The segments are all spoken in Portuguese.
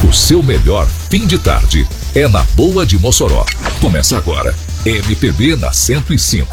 O seu melhor fim de tarde é na Boa de Mossoró. Começa agora, MPB na 105.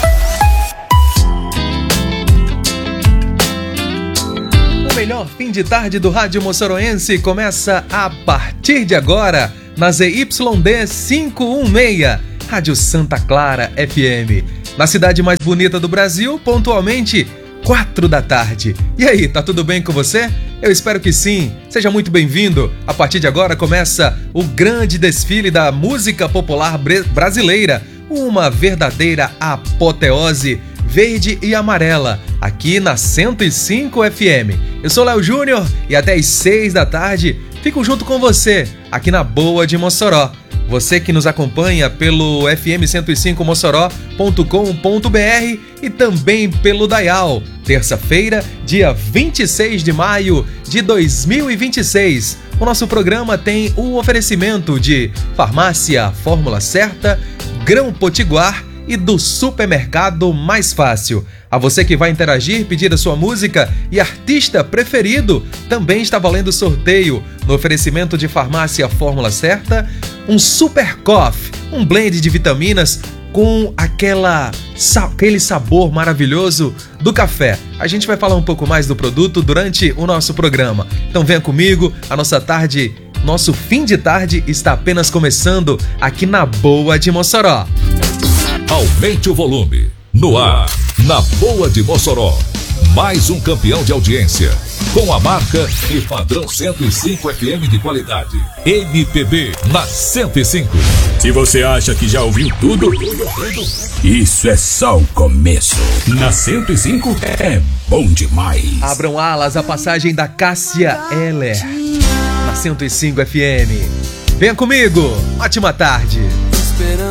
O melhor fim de tarde do rádio moçoroense começa a partir de agora na ZYD 516, Rádio Santa Clara FM. Na cidade mais bonita do Brasil, pontualmente 4 da tarde. E aí, tá tudo bem com você? Eu espero que sim. Seja muito bem-vindo. A partir de agora começa o grande desfile da música popular brasileira. Uma verdadeira apoteose verde e amarela, aqui na 105 FM. Eu sou Léo Júnior e até às 6 da tarde fico junto com você, aqui na Boa de Mossoró. Você que nos acompanha pelo fm105mossoró.com.br e também pelo Dial. Terça-feira, dia 26 de maio de 2026. O nosso programa tem o oferecimento de Farmácia Fórmula Certa, Grão Potiguar e do Supermercado Mais Fácil. A você que vai interagir, pedir a sua música e artista preferido, também está valendo sorteio no oferecimento de Farmácia Fórmula Certa, um Super Coffee, um blend de vitaminas com aquele sabor maravilhoso do café. A gente vai falar um pouco mais do produto durante o nosso programa. Então venha comigo, a nosso fim de tarde está apenas começando aqui na Boa de Mossoró. Aumente o volume. No ar, na Boa de Mossoró. Mais um campeão de audiência. Com a marca e padrão 105 FM de qualidade. MPB na 105. Se você acha que já ouviu tudo, isso é só o começo. Na 105 é bom demais. Abram alas, a passagem da Cássia Eller. Na 105 FM. Venha comigo, ótima tarde.